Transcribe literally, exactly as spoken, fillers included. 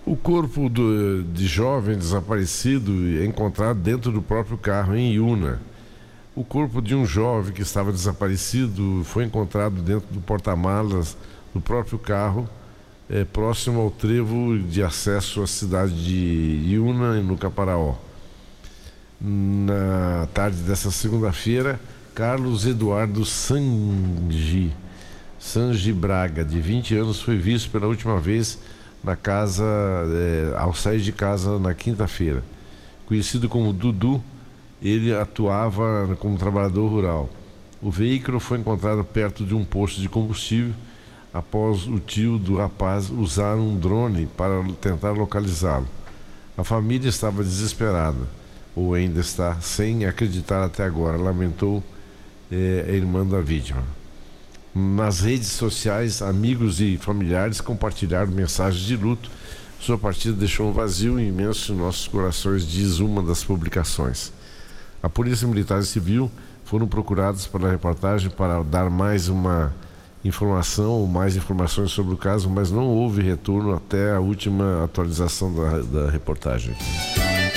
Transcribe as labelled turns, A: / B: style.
A: O corpo do, de jovem desaparecido é encontrado dentro do próprio carro em Iuna. O corpo de um jovem que estava desaparecido foi encontrado dentro do porta-malas do próprio carro, é, próximo ao trevo de acesso à cidade de Iuna, no Caparaó. Na tarde dessa segunda-feira, Carlos Eduardo Sanji, Sanji Braga, de vinte anos, foi visto pela última vez na casa, é, ao sair de casa na quinta-feira. Conhecido como Dudu, ele atuava como trabalhador rural. O veículo foi encontrado perto de um posto de combustível após o tio do rapaz usar um drone para tentar localizá-lo. A família estava desesperada, ou ainda está, sem acreditar até agora, lamentou é, a irmã da vítima. Nas redes sociais, amigos e familiares compartilharam mensagens de luto. Sua partida deixou um vazio imenso em nossos corações, diz uma das publicações. A Polícia Militar e Civil foram procurados pela reportagem para dar mais uma informação ou mais informações sobre o caso, mas não houve retorno até a última atualização da, da reportagem.